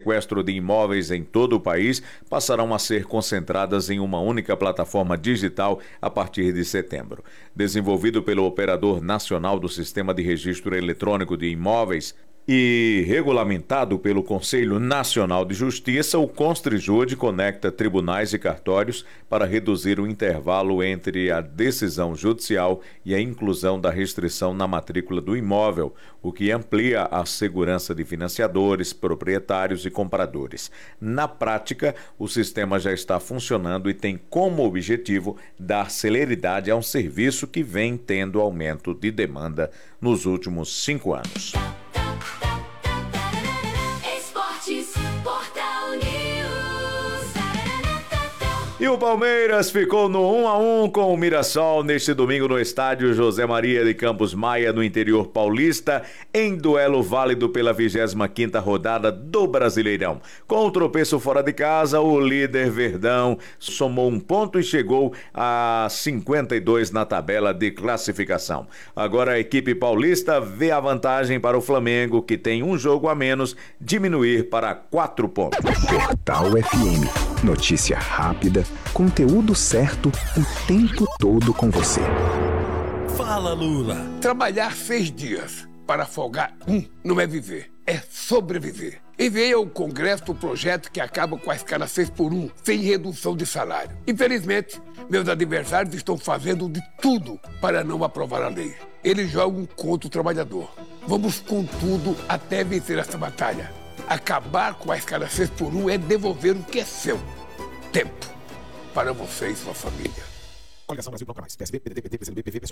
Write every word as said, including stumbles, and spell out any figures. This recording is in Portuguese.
sequestro de imóveis em todo o país passarão a ser concentradas em uma única plataforma digital a partir de setembro. Desenvolvido pelo Operador Nacional do Sistema de Registro Eletrônico de Imóveis e regulamentado pelo Conselho Nacional de Justiça, o Constrijude conecta tribunais e cartórios para reduzir o intervalo entre a decisão judicial e a inclusão da restrição na matrícula do imóvel, o que amplia a segurança de financiadores, proprietários e compradores. Na prática, o sistema já está funcionando e tem como objetivo dar celeridade a um serviço que vem tendo aumento de demanda nos últimos cinco anos. E o Palmeiras ficou no um a um com o Mirassol neste domingo no estádio José Maria de Campos Maia, no interior paulista, em duelo válido pela vigésima quinta rodada do Brasileirão. Com o tropeço fora de casa, o líder Verdão somou um ponto e chegou a cinquenta e dois na tabela de classificação. Agora a equipe paulista vê a vantagem para o Flamengo, que tem um jogo a menos, diminuir para quatro pontos. Portal F M. Notícia rápida, conteúdo certo o tempo todo com você. Fala, Lula. Trabalhar seis dias para folgar um não é viver, é sobreviver. Enviei ao Congresso o projeto que acaba com a escala seis por um, sem redução de salário. Infelizmente, meus adversários estão fazendo de tudo para não aprovar a lei. Eles jogam contra o trabalhador. Vamos com tudo até vencer essa batalha. Acabar com a escala seis por um é devolver o que é seu. Tempo para você e sua família. Coligação Brasil Bloco Mais, P S B, P D T, P T, P C D B, P V,